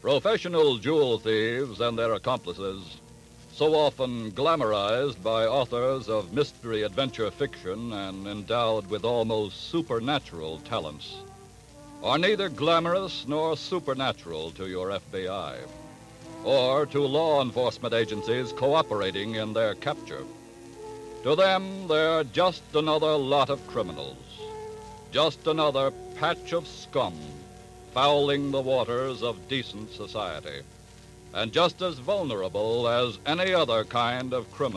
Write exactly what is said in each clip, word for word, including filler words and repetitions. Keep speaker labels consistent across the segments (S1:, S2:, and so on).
S1: Professional jewel thieves and their accomplices, so often glamorized by authors of mystery adventure fiction and endowed with almost supernatural talents, are neither glamorous nor supernatural to your F B I, or to law enforcement agencies cooperating in their capture. To them, they're just another lot of criminals, just another patch of scum fouling the waters of decent society, and just as vulnerable as any other kind of criminal.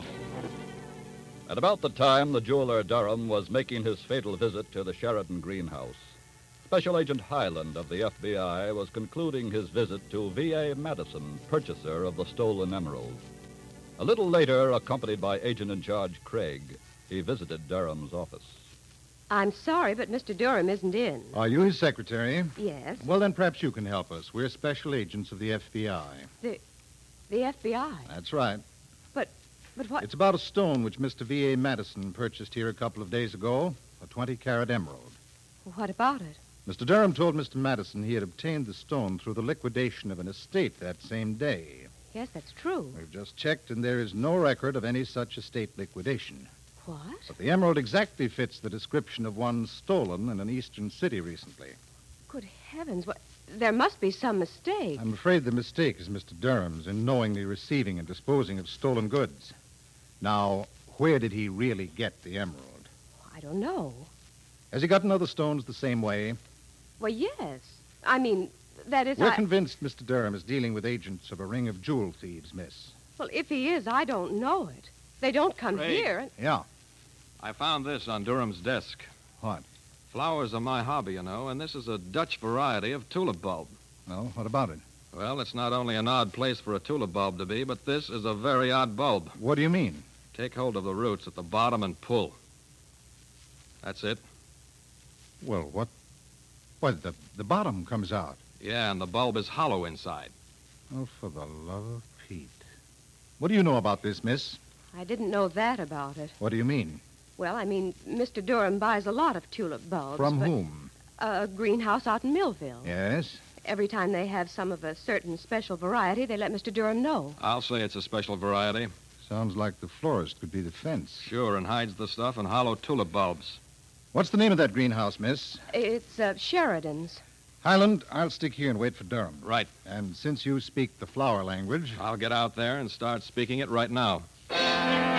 S1: At about the time the jeweler Durham was making his fatal visit to the Sheridan greenhouse, Special Agent Highland of the F B I was concluding his visit to V A Madison, purchaser of the stolen emerald. A little later, accompanied by Agent in Charge Craig, he visited Durham's office.
S2: I'm sorry, but Mister Durham isn't in.
S3: Are you his secretary?
S2: Yes.
S3: Well, then perhaps you can help us. We're special agents of the F B I.
S2: The the F B I?
S3: That's right.
S2: But but what?
S3: It's about a stone which Mister V A Madison purchased here a couple of days ago, a twenty-carat emerald.
S2: What about it?
S3: Mister Durham told Mister Madison he had obtained the stone through the liquidation of an estate that same day.
S2: Yes, that's true.
S3: We've just checked, and there is no record of any such estate liquidation.
S2: What?
S3: But the emerald exactly fits the description of one stolen in an eastern city recently.
S2: Good heavens, what? There must be some mistake.
S3: I'm afraid the mistake is Mister Durham's in knowingly receiving and disposing of stolen goods. Now, where did he really get the emerald?
S2: I don't know.
S3: Has he gotten other stones the same way?
S2: Well, yes. I mean, that is...
S3: We're
S2: I...
S3: convinced Mister Durham is dealing with agents of a ring of jewel thieves, miss.
S2: Well, if he is, I don't know it. They don't come
S4: Craig.
S2: here. And...
S3: Yeah.
S4: I found this on Durham's desk.
S3: What?
S4: Flowers are my hobby, you know, and this is a Dutch variety of tulip bulb.
S3: Well, what about it?
S4: Well, it's not only an odd place for a tulip bulb to be, but this is a very odd bulb.
S3: What do you mean?
S4: Take hold of the roots at the bottom and pull. That's it.
S3: Well, what? Why, the, the bottom comes out.
S4: Yeah, and the bulb is hollow inside.
S3: Oh, for the love of Pete. What do you know about this, miss?
S2: I didn't know that about it.
S3: What do you mean?
S2: Well, I mean, Mister Durham buys a lot of tulip bulbs.
S3: From
S2: but
S3: whom?
S2: A greenhouse out in Millville.
S3: Yes?
S2: Every time they have some of a certain special variety, they let Mister Durham know.
S4: I'll say it's a special variety.
S3: Sounds like the florist could be the fence.
S4: Sure, and hides the stuff in hollow tulip bulbs.
S3: What's the name of that greenhouse, miss?
S2: It's uh, Sheridan's.
S3: Highland, I'll stick here and wait for Durham.
S4: Right.
S3: And since you speak the flower language...
S4: I'll get out there and start speaking it right now.